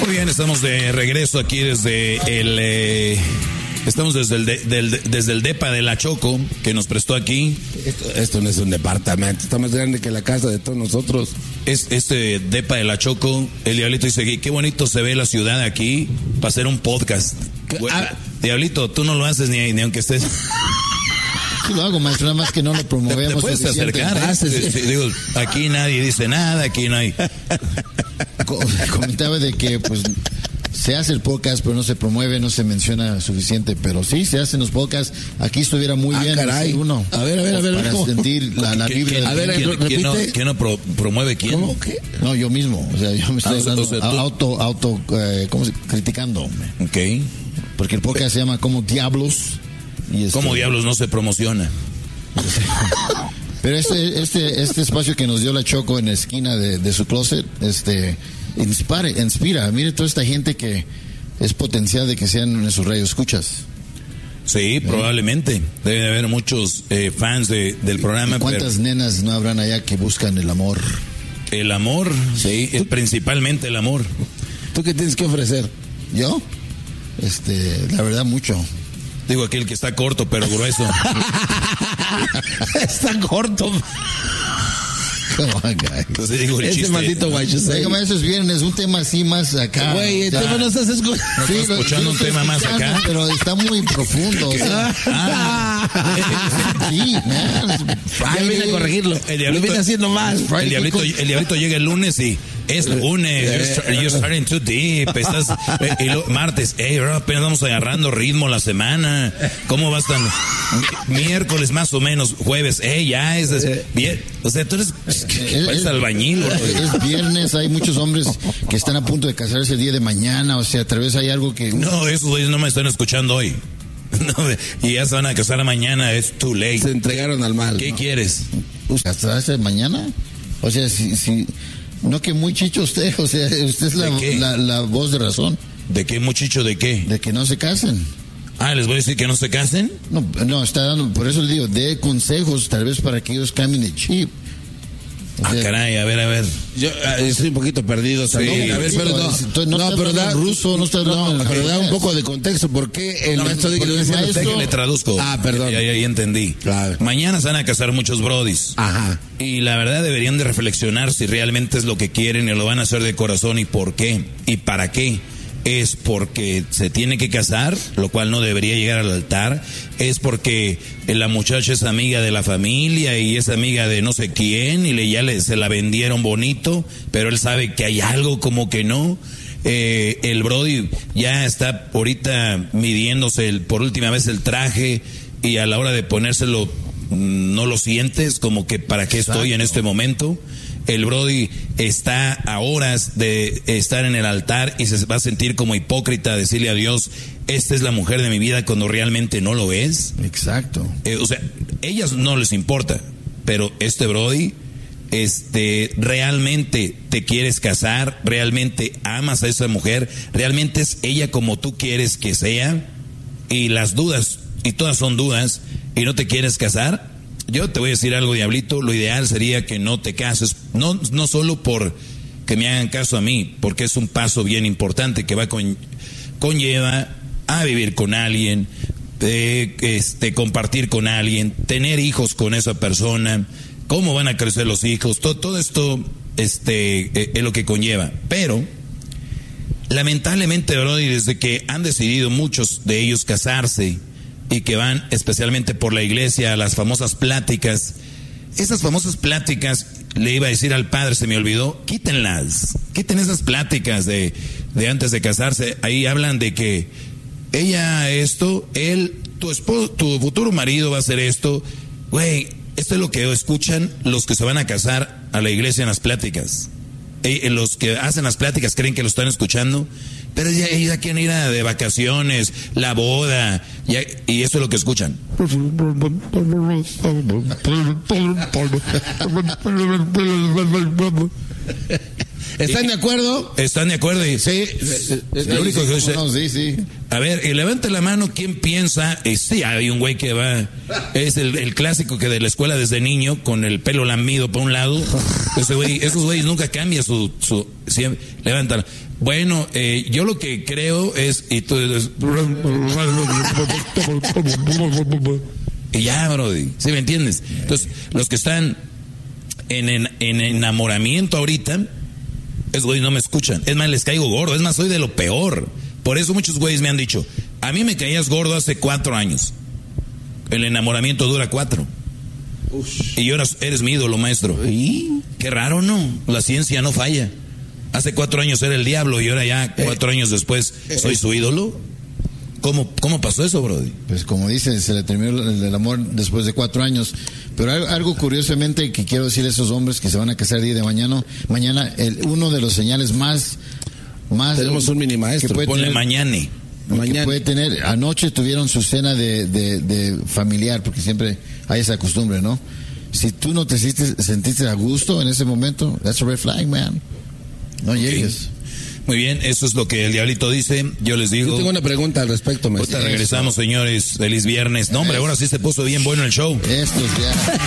Muy bien, estamos de regreso aquí desde el... Estamos desde el depa de la Choco, que nos prestó aquí. Esto no es un departamento, está más grande que la casa de todos nosotros. Este depa de la Choco, el Diablito dice, qué bonito se ve la ciudad aquí para hacer un podcast. Diablito, tú no lo haces ni aunque estés... Sí lo hago, maestro, nada más que no lo promovemos. Te puedes acercar, digo, aquí nadie dice nada, aquí no hay... Comentaba de que, pues... Se hace el podcast, pero no se promueve, no se menciona suficiente. Pero sí, se hacen los podcasts. Aquí estuviera muy bien. Caray. Uno. A ver. Para sentir la vibra. A ver, ¿quién no promueve quién? ¿Cómo qué? No, yo mismo. O sea, yo me estoy ¿cómo se? Criticando. Ok. Porque el podcast se llama Como Diablos. Y ¿Cómo diablos no se promociona? Pero este espacio que nos dio la Choco en la esquina de su closet, inspira. Mire toda esta gente que es potencial de que sean nuestros radioescuchas. Sí, probablemente. Debe de haber muchos fans del programa. ¿Y cuántas nenas no habrán allá que buscan el amor? El amor, sí, principalmente el amor. ¿Tú qué tienes que ofrecer? ¿Yo? La verdad, mucho. Digo, aquel que está corto pero grueso. Está corto. Entonces digo, ese maldito guacho. Dígame, eso es viernes, un tema así más acá. Güey, el tema no estás escuchando. No estás escuchando un tema más acá. Pero está muy profundo. Sí, man. Ya vine a corregirlo. Lo vine haciendo mal. El diablito llega el lunes y es lunes. You're starting too deep. Martes, bro, apenas vamos agarrando ritmo la semana. ¿Cómo vas tan? Miércoles más o menos. Jueves, ya es bien. O sea, tú eres albañil. Es viernes, hay muchos hombres que están a punto de casarse el día de mañana. O sea, tal vez hay algo que... No, esos güeyes no me están escuchando hoy. No, y ya se van a casar mañana, es too late. Se entregaron al mal. ¿Qué quieres? ¿Casarse mañana? O sea, si no, que muy chicho usted, o sea, usted es la voz de razón. ¿De qué, muchicho, de qué? De que no se casen. ¿Les voy a decir que no se casen? No, está dando, por eso le digo, dé consejos, tal vez para que ellos cambien de chip. Caray, a ver. Yo estoy un poquito perdido. Sí. A ver, pero pero da ruso, no está hablando. Pero da un poco de contexto. ¿Por qué el maestro dice que le traduzco? Perdón. Ya entendí. Claro. Mañana se van a casar muchos brodis. Ajá. Y la verdad deberían de reflexionar si realmente es lo que quieren y lo van a hacer de corazón y por qué y para qué. Es porque se tiene que casar, lo cual no debería llegar al altar. Es porque la muchacha es amiga de la familia y es amiga de no sé quién y se la vendieron bonito, pero él sabe que hay algo como que no. El brody ya está ahorita midiéndose por última vez el traje y a la hora de ponérselo no lo sientes, como que para qué estoy en este momento. El brody está a horas de estar en el altar y se va a sentir como hipócrita, decirle a Dios, esta es la mujer de mi vida cuando realmente no lo es. Exacto. O sea, ellas no les importa, pero este brody, realmente te quieres casar, realmente amas a esa mujer, realmente es ella como tú quieres que sea, y las dudas, y todas son dudas, y no te quieres casar. Yo te voy a decir algo, Diablito, lo ideal sería que no te cases, no solo por que me hagan caso a mí, porque es un paso bien importante que conlleva a vivir con alguien, compartir con alguien, tener hijos con esa persona, cómo van a crecer los hijos, todo esto es lo que conlleva. Pero lamentablemente, Brody, desde que han decidido muchos de ellos casarse y que van especialmente por la iglesia a las famosas pláticas, esas famosas pláticas, le iba a decir al padre, se me olvidó, quiten esas pláticas de antes de casarse. Ahí hablan de que ella esto, él, tu esposo, tu futuro marido va a hacer esto. Güey, esto es lo que escuchan los que se van a casar a la iglesia en las pláticas. Los que hacen las pláticas creen que lo están escuchando, pero ya quieren ir de vacaciones, la boda, y eso es lo que escuchan. ¿Están de acuerdo? ¿Están de acuerdo? Sí. Lo único que yo sé- Sí. A ver, y levante la mano, ¿quién piensa? Sí, hay un güey que va, es el clásico que de la escuela desde niño, con el pelo lamido para un lado. Ese güey, esos güeyes nunca cambian su siempre, levántala. Bueno, yo lo que creo es, y tú y ya, brody, ¿sí me entiendes? Entonces, los que están en enamoramiento ahorita, esos güeyes no me escuchan. Es más, les caigo gordo, es más, soy de lo peor. Por eso muchos güeyes me han dicho, a mí me caías gordo hace 4 años. El enamoramiento dura 4. Y ahora eres mi ídolo, maestro. ¿Y? Qué raro, ¿no? La ciencia no falla. Hace 4 años era el diablo y ahora ya 4 años después soy su ídolo. ¿Cómo pasó eso, brody? Pues como dice, se le terminó el amor después de 4 años. Pero algo curiosamente que quiero decir a esos hombres que se van a casar el día de mañana, uno de los señales más Tenemos un mini maestro. que puede Ponle tener- mañana. que puede tener, anoche tuvieron su cena de familiar, porque siempre hay esa costumbre, ¿no? Si tú no te sentiste a gusto en ese momento, that's a red flag, man. No llegues. Muy bien, eso es lo que el diablito dice. Yo les digo. Yo tengo una pregunta al respecto, maestro. Ahorita regresamos, señores. Feliz viernes. No, hombre, ahora sí se puso bien bueno el show. Estos ya.